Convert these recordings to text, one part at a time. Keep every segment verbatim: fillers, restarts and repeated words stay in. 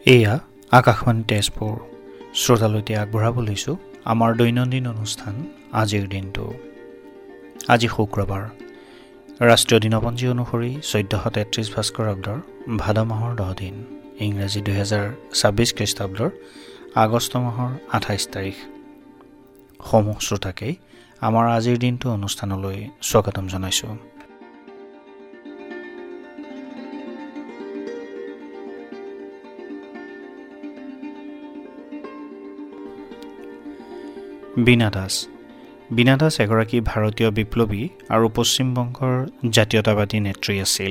এয়া আকাশবাণী তেজপুৰ শ্ৰোতালৈতে আগবঢ়াব লৈছোঁ আমাৰ দৈনন্দিন অনুষ্ঠান আজিৰ দিনটো। আজি শুক্ৰবাৰ, ৰাষ্ট্ৰীয় দিনপঞ্জী অনুসৰি চৈধ্যশ তেত্ৰিছ ভাস্কৰাব্দৰ ভাদ মাহৰ দহ দিন, ইংৰাজী দুহেজাৰ ছাব্বিছ খ্ৰীষ্টাব্দৰ আগষ্ট মাহৰ আঠাইছ তাৰিখ। সমূহ শ্ৰোতাকেই আমাৰ আজিৰ দিনটো অনুষ্ঠানলৈ স্বাগতম জনাইছোঁ। বীণা দাস। বীণা দাস এগৰাকী ভাৰতীয় বিপ্লৱী আৰু পশ্চিমবংগৰ জাতীয়তাবাদী নেত্ৰী আছিল।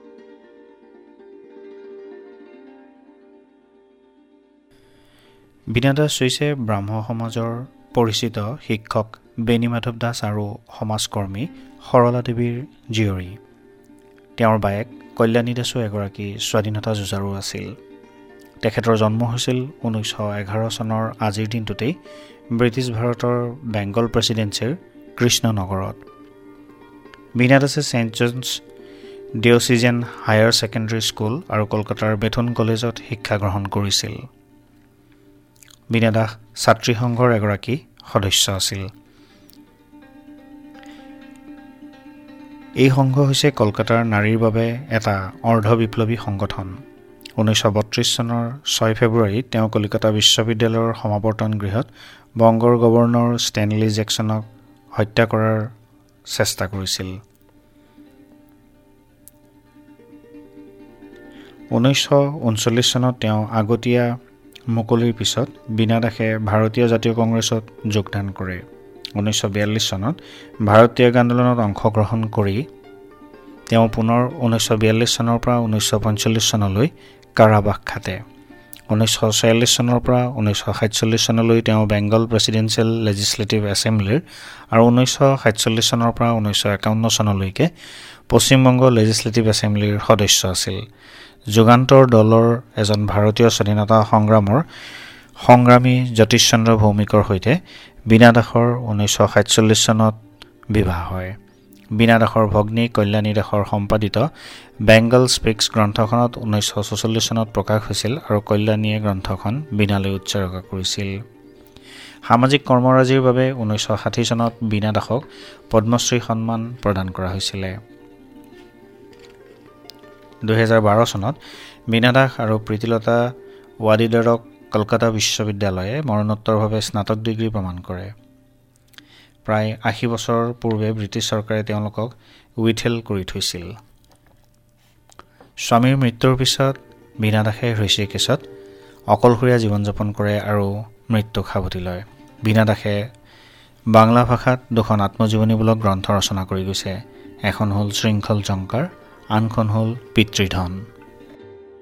বীণা দাস হৈছে ব্ৰাহ্ম সমাজৰ পৰিচিত শিক্ষক বেণী মাধৱ দাস আৰু সমাজকৰ্মী সৰলা দেৱীৰ জীয়ৰী। তেওঁৰ বায়েক কল্যাণী দাসো এগৰাকী স্বাধীনতা যুঁজাৰু আছিল। তেখেতৰ জন্ম হৈছিল ঊনৈছশ এঘাৰ চনৰ আজিৰ দিনটোতেই ব্ৰিটিছ ভাৰতৰ বেংগল প্ৰেছিডেন্সিৰ কৃষ্ণনগৰত। বীণা দাসে Saint John's ডিঅ'চিজেন higher secondary school আৰু কলকাতাৰ বেথুন কলেজত শিক্ষা গ্ৰহণ কৰিছিল। বীণা দাস ছাত্ৰী সংঘৰ এগৰাকী সদস্য আছিল। এই সংঘ হৈছে কলকাতাৰ নাৰীৰ বাবে এটা অৰ্ধ বিপ্লৱী সংগঠন। ঊনৈছশ বত্ৰিছ চনৰ ছয় ফেব্ৰুৱাৰীত তেওঁ কলিকতা বিশ্ববিদ্যালয়ৰ সমাৱৰ্তন গৃহত বংগৰ গৱৰ্ণৰ ষ্টেনলি জেকচনক হত্যা কৰাৰ চেষ্টা কৰিছিল। ঊনৈছশ ঊনচল্লিছ চনত তেওঁ আগতীয়া মুকলিৰ পিছত বীণা দাসে ভাৰতীয় জাতীয় কংগ্ৰেছত যোগদান কৰে। ঊনৈছশ বিয়াল্লিছ চনত ভাৰত ত্যাগ আন্দোলনত অংশগ্ৰহণ কৰি তেওঁ পুনৰ ঊনৈছশ বিয়াল্লিছ চনৰ পৰা ঊনৈছশ পঞ্চল্লিছ চনলৈ কাৰাবাস খাটে। ঊনৈছশ ছয়াল্লিছ চনৰ পৰা ঊনৈছশ সাতচল্লিছ চনলৈ তেওঁ বেংগল প্ৰেছিডেন্সিয়েল লেজিছলেটিভ এছেম্বলিৰ আৰু ঊনৈছশ সাতচল্লিছ চনৰ পৰা ঊনৈছশ একাৱন্ন চনলৈকে পশ্চিমবংগ লেজিছলেটিভ এছেম্বলিৰ সদস্য আছিল। যুগান্তৰ দলৰ এজন ভাৰতীয় স্বাধীনতা সংগ্ৰামৰ সংগ্ৰামী জ্যোতিষ চন্দ্ৰ ভৌমিকৰ সৈতে বীণা দাসৰ ঊনৈছশ সাতচল্লিছ চনত বিবাহ হয়। বীণা দাসৰ ভগ্নী কল্যাণী দাসৰ সম্পাদিত বেংগল স্পিক্স গ্ৰন্থখনত ঊনৈছশ ছচল্লিছ চনত প্ৰকাশ হৈছিল আৰু কল্যাণীয়ে গ্ৰন্থখন বীণালৈ উৎসৰ্গা কৰিছিল। সামাজিক কৰ্মৰাজিৰ বাবে ঊনৈছশ ষাঠি চনত বীণা দাসক পদ্মশ্ৰী সন্মান প্ৰদান কৰা হৈছিলে। দুহেজাৰ বাৰ চনত বীণা দাস আৰু প্ৰীতিলতা ৱাডিদাৰক কলকাতা বিশ্ববিদ্যালয়ে মৰণোত্তৰভাৱে স্নাতক ডিগ্ৰী প্ৰদান কৰে। প্ৰায় আশী বছৰ পূৰ্বে ব্ৰিটিছ চৰকাৰে তেওঁলোকক উইথেল কৰি থৈছিল। স্বামীৰ মৃত্যুৰ পিছত বীণা দাসে হৃষিকেশত অকলশৰীয়া জীৱন যাপন কৰে আৰু মৃত্যুক সাৱটি লয়। বীণা দাসে বাংলা ভাষাত দুখন আত্মজীৱনীমূলক গ্ৰন্থ ৰচনা কৰি গৈছে। এখন হ'ল শৃংখল জংকাৰ, আনখন হ'ল পিতৃধন।